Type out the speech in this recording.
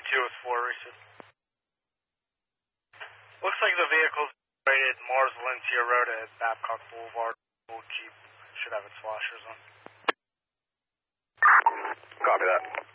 with 4 recent. Looks like the vehicle's rated Mars Valencia Road at Babcock Boulevard. Old Jeep should have its flashers on. Copy that.